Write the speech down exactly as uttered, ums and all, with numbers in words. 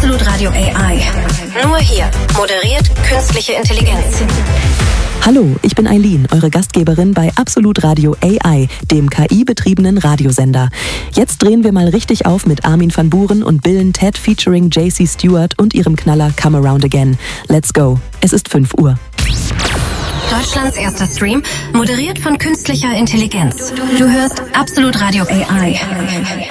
Absolut Radio A I. Nur hier moderiert künstliche Intelligenz. Hallo, ich bin Eileen, eure Gastgeberin bei Absolut Radio A I, dem K I-betriebenen Radiosender. Jetzt drehen wir mal richtig auf mit Armin van Buuren und Bill Ted featuring J C Stewart und ihrem Knaller Come Around Again. Let's go. Es ist fünf Uhr. Deutschlands erster Stream, moderiert von künstlicher Intelligenz. Du hörst Absolut Radio A I.